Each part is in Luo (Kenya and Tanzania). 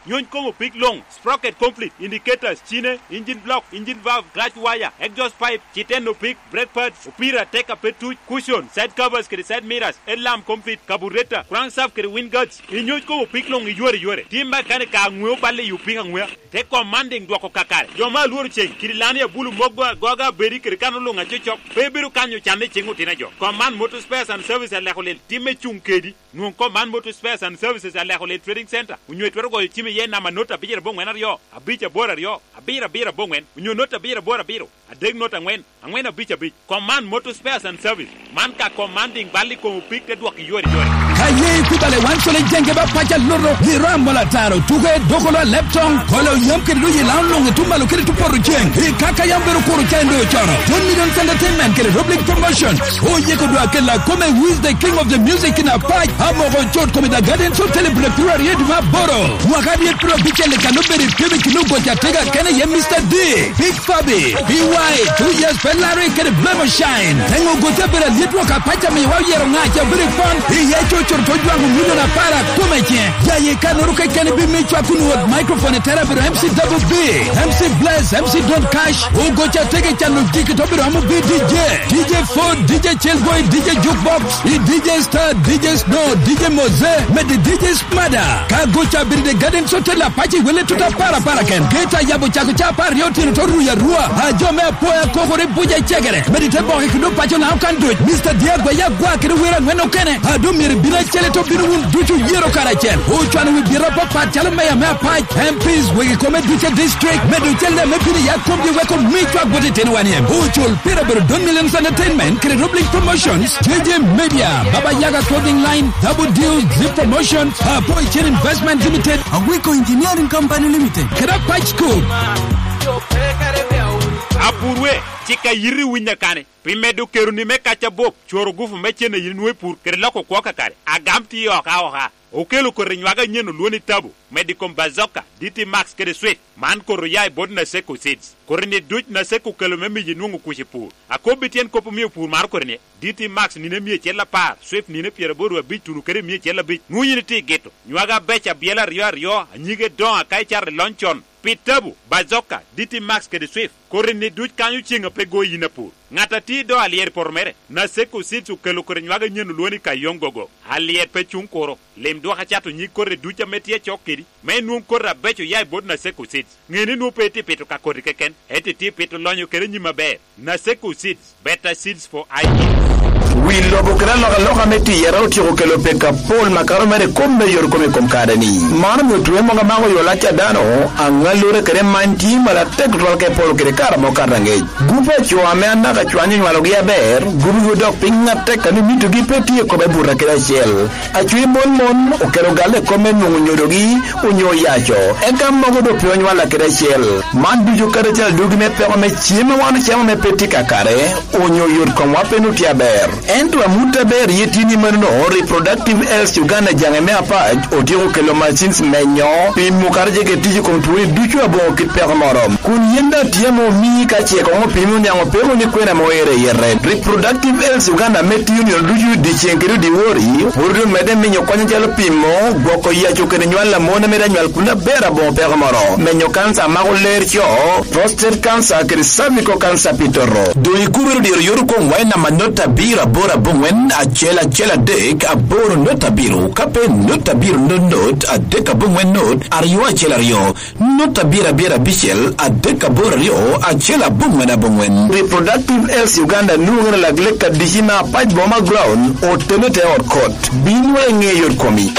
nyon como pick long sprocket complete indicators chine engine block engine valve clutch wire exhaust pipe chiteno pick brake pads opira take up petu cushion side covers kede side mirrors alarm complete carburetor crankshaft kede wind guards nyon como pick long yore timba kane ka ngwe balle yu pick ngwe te commanding dwako kakare joma luor cheng kirilani bulu mogba goga beri kede kanolo ngachochok bebiru kanyo chande chengo tinajo command motor spares and service alekole time chunkedi non command motor spares and services alekole trading center unyo twergo time ye na manota bijera bongwen aryo abicha bora ryo abira bongwen unyo nota bira bora biro adeg nota ngwen abicha bich command motor spares and service man ka commanding bali ko pick te dwaki yore kaye kubale wansole jenge ba pacha loro hirambola taro tuge dokolo lepton kolo yamke do yilanlo tumalo kiri tuporo jeng kaka yambero koro kendo charo 1 million entertainment kiri public promotion oye ko do akela come who is the king of the music in a fight amogo chot come the garden so celebratory yedu maboro wakadi pro bichele kanoberi pebe kinugo jatega kene ye Mr. D Big Fabi BY 2 years pelare kiri blemo shine tengo gotebere litwa kapacha mi wa yero ngacha very fun ye chocho tojwangu miliona para kumeche yaye kanuruka kene bi michwa kunu microphone therapy MC Double B MC Bless MC Don't Cash ugo chatege chano jiki tobiro amu DJ DJ Ford DJ Chillboy DJ Jukebox DJ Star DJ Snow DJ Moze med DJ Smada kagocha biride garden sotela pachi wele tuta para ken geta yabo chako chapa rioti toru ya rua ajome poya kokore buje chegere medite boke kudo pacho na kan do Mr. Diego ya gwa kire wera ngeno kene adu mir bina chele to binu duchu yero karachen o chwana wi bira papa chale maya me pa MPs we come duchu district medu chele me bini ya kombi we ko michwa gode tenwani o chul pira bero 2 million entertainment kire public promotions JJ Media Baba Yaga clothing line Double Deal Zip Promotions Boy Chain Investment Limited Awiko Engineering Company Limited kira patch code apurwe chika yiri winya kane pimedu keruni mekacha bop choro gufu mechene yinwe pur kerlako kwa kare agamti yo ka okelo ko renywaga nyeno luoni tabu medicom bazoka DT Max kede sweet man ko royai bod na seko seeds korne duj na seko kelo memi yinungu kushipur akobitien kopo mi pur mar korne DT Max ni ne mi chela par sweet ni ne piere boru bituru kere mi chela bit nguyini ti geto nywaga becha biela rio anyige don akai char lonchon pitabu bazoka DT Max kede swift korne duj kanyu chinga pego yinapur ngata ti do alier pormere na seko seeds kelo ko renywaga nyeno luoni kayongogo alier pe chunkoro lemdo hachato nyi korre duja metie chokiri me nun korra becho yai bod na seko seeds ngene no pete peto ka korre keken etiti peto lonyo kere nyi mabe na seko seeds better seeds for ideas wi lobo kala loga meti yero ti ko kelo peka pol makaro mere kombe yor kome kom kadani man mo tuwe mo ngama yo la cha dano angalure kere manti mala tek roke pol kere kara mo karange gupa chwa me anda ka chwanyi walogia ber gubu dok pinga tek ani mitu gi peti ko be burra kere shel a chwi mon o kero gale kome nyodo gi unyo yacho e kam mo do pyo wala kere shel man du jo kere chel du gi me pe me chima wan chama me peti kakare unyo yor kom wa penu ti aber ento amuta ber yetini manno reproductive health Uganda jangeme apaj otiro kelo machines menyo pimu karje ke tiji kontuwe duchu abo kit per morom kun yenda tiemo mi ka che ko pimu nyango pero ni kwena moere yere reproductive health Uganda meti union duchu di chenkeri di wori urdu mede minyo kwanya jalo pimo goko ya chokene nywala mona meda nywal kuna bera bon per morom menyo kansa magoler cho prostate cancer kri cervical cancer pitoro do ikubero di yoru ko waina manota bira bora bongwen a chela dek a boro nota biru kape nota biru not a deka bongwen not ariwa chela rio nota bira bichel a deka bora rio a chela bongwen reproductive health Uganda nungere la gleka dijima paj boma ground o tenete or court binwe ngeyor komi.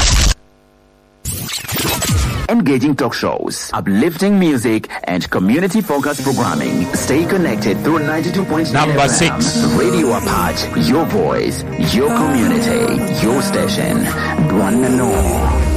Engaging talk shows, uplifting music, and community-focused programming. Stay connected through 92.9 Number FM. 6. Radio Apart, your voice, your community, your station. One and all.